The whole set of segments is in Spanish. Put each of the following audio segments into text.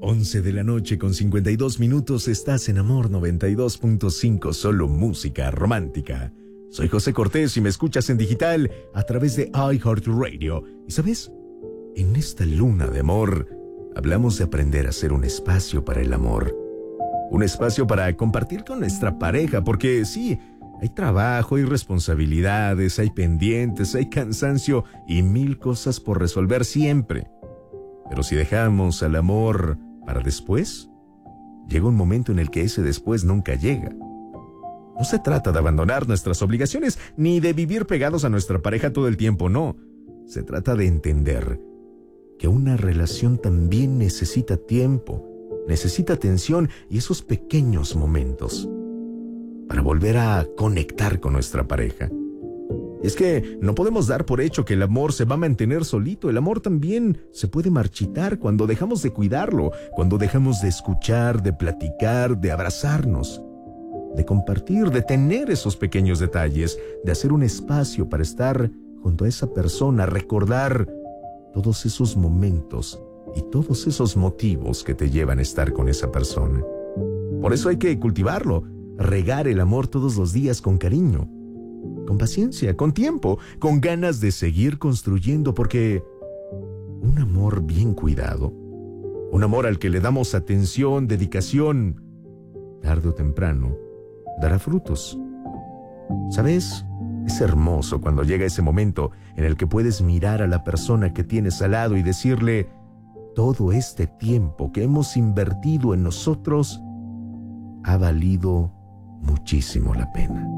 11 de la noche con 52 minutos, estás en Amor 92.5, solo música romántica. Soy José Cortés y me escuchas en digital a través de iHeartRadio. ¿Y sabes? En esta luna de amor, hablamos de aprender a hacer un espacio para el amor. Un espacio para compartir con nuestra pareja, porque sí, hay trabajo, hay responsabilidades, hay pendientes, hay cansancio y mil cosas por resolver siempre. Pero si dejamos al amor para después, llega un momento en el que ese después nunca llega. No se trata de abandonar nuestras obligaciones ni de vivir pegados a nuestra pareja todo el tiempo, no. Se trata de entender que una relación también necesita tiempo, necesita atención y esos pequeños momentos para volver a conectar con nuestra pareja. Y es que no podemos dar por hecho que el amor se va a mantener solito. El amor también se puede marchitar cuando dejamos de cuidarlo, cuando dejamos de escuchar, de platicar, de abrazarnos, de compartir, de tener esos pequeños detalles, de hacer un espacio para estar junto a esa persona, recordar todos esos momentos y todos esos motivos que te llevan a estar con esa persona. Por eso hay que cultivarlo, regar el amor todos los días con cariño, con paciencia, con tiempo, con ganas de seguir construyendo, porque un amor bien cuidado, un amor al que le damos atención, dedicación, tarde o temprano, dará frutos. ¿Sabes? Es hermoso cuando llega ese momento en el que puedes mirar a la persona que tienes al lado y decirle: todo este tiempo que hemos invertido en nosotros ha valido muchísimo la pena.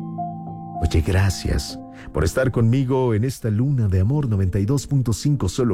Oye, gracias por estar conmigo en esta luna de amor 92.5, solo